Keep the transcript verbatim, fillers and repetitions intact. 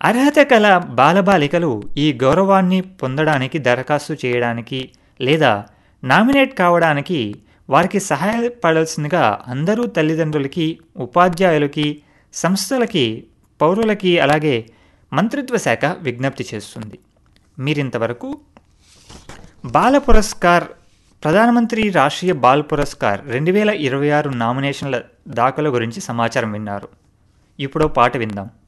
అర్హత కల బాలబాలికలు ఈ గౌరవాన్ని పొందడానికి దరఖాస్తు చేయడానికి లేదా నామినేట్ కావడానికి వారికి సహాయపడాల్సిందిగా అందరూ తల్లిదండ్రులకి, ఉపాధ్యాయులకి, సంస్థలకి, పౌరులకి అలాగే మంత్రిత్వ శాఖ విజ్ఞప్తి చేస్తుంది. మీరింతవరకు బాల పురస్కార్ ప్రధానమంత్రి రాష్ట్రీయ బాల్ పురస్కార్ రెండు వేల ఇరవై ఆరు నామినేషన్ల దాఖలు గురించి సమాచారం విన్నారు. ఇప్పుడు పాట విందాం.